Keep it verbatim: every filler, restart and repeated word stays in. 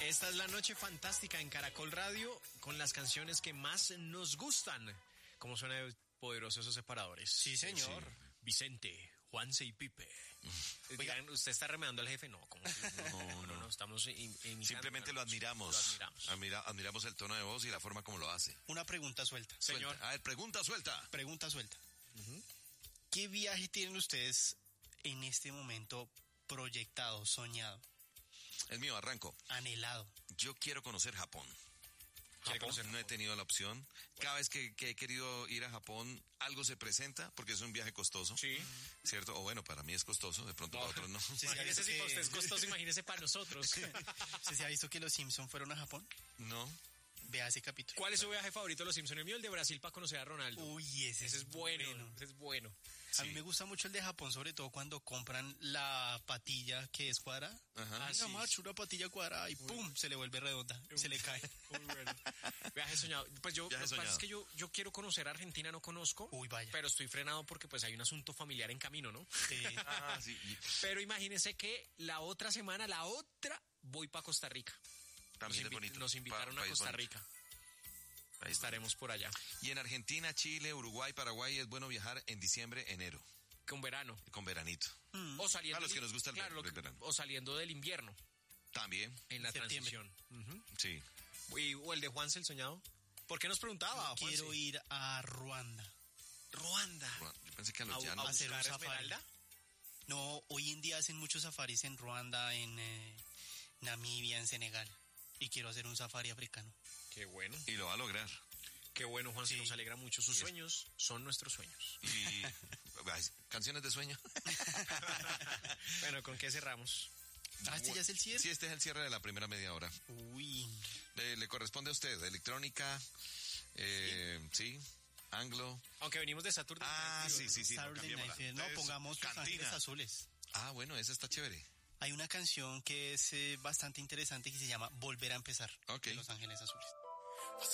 Esta es la noche fantástica en Caracol Radio con las canciones que más nos gustan. ¿Cómo suena de poderosos esos separadores? Sí, señor. Sí. Vicente, Juanse y Pipe. Oigan, ¿usted está remedando al jefe? No, ¿cómo que no? No, no, no, estamos imitando. Simplemente lo admiramos. Lo admiramos. Admira, admiramos el tono de voz y la forma como lo hace. Una pregunta suelta. Señor. Suelta. A ver, pregunta suelta. Pregunta suelta. Uh-huh. ¿Qué viaje tienen ustedes en este momento proyectado, soñado? El mío, arranco. Anhelado. Yo quiero conocer Japón. ¿Quiere conocer No he tenido la opción. Cada vez que, que he querido ir a Japón, algo se presenta, porque es un viaje costoso. Sí. ¿Cierto? O bueno, para mí es costoso, de pronto no. para otros no. Sí, imagínese si para usted es costoso, imagínese para nosotros. ¿Se, ¿Se ha visto que los Simpsons fueron a Japón? No. Vea ese capítulo. ¿Cuál es su viaje favorito de los Simpsons? El mío, el de Brasil para conocer a Ronaldo. Uy, ese, ese es, es bueno, bueno. Ese es bueno. A sí. mí me gusta mucho el de Japón, sobre todo cuando compran la patilla que es cuadrada. Ajá. Ah, sí. macho, una patilla cuadrada y Uy. pum, se le vuelve redonda, Uy. se le cae. Muy bueno. Viaje soñado. Pues yo, Viaje lo que soñado. pasa es que yo, yo quiero conocer Argentina, no conozco. Uy, vaya. Pero estoy frenado porque pues hay un asunto familiar en camino, ¿no? Sí. ah, sí. Pero imagínense que la otra semana, la otra, voy para Costa Rica. También nos, es invi- bonito. nos invitaron pa- a Costa bonito. Rica. País Estaremos bonito. por allá. Y en Argentina, Chile, Uruguay, Paraguay es bueno viajar en diciembre, enero. Con verano. Con veranito. Mm. O saliendo a los del, que nos gusta el, claro, ver, el verano. O saliendo del invierno. También. En la Septiembre. transición. Uh-huh. Sí. Y, o el de Juanse el soñado. ¿Por qué nos preguntaba? Yo quiero ir a Ruanda. Ruanda. Yo pensé que a ¿A, los a llanos. hacer un buscar safari. Esmeralda? No, hoy en día hacen muchos safaris en Ruanda, en eh, Namibia, en Senegal. Y quiero hacer un safari africano. Qué bueno. Y lo va a lograr. Qué bueno, Juan, sí. nos alegra mucho. Sus sí. sueños son nuestros sueños. Y ay, canciones de sueño. Bueno, ¿con qué cerramos? Ah, ¿este ya es el cierre? Sí, este es el cierre de la primera media hora. Uy. Le, le corresponde a usted, electrónica, eh, sí. sí, anglo. Aunque venimos de Saturday Ah, Night sí, sí, sí. Saturday No, Night Fever. No, pongamos Los Ángeles Azules. Ah, bueno, esa está chévere. Hay una canción que es eh, bastante interesante que se llama Volver a empezar. Ok. De Los Ángeles Azules.